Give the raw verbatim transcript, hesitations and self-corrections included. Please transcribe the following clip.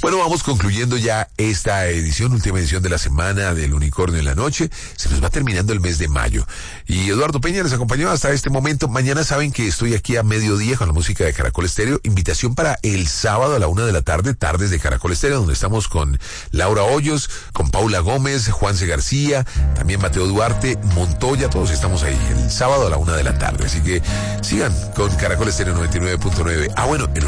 Bueno, vamos concluyendo ya esta edición, última edición de la semana del Unicornio en la Noche. Se nos va terminando el mes de mayo. Y Eduardo Peña les acompañó hasta este momento. Mañana saben que estoy aquí a mediodía con la música de Caracol Estéreo. Invitación para el sábado a la una de la tarde, tardes de Caracol Estéreo, donde estamos con Laura Hoyos, con Paula Gómez, Juanse García, también Mateo Duarte, Montoya, todos estamos ahí el sábado a la una de la tarde. Así que sigan con Caracol Estéreo noventa y nueve punto nueve. Ah, bueno, el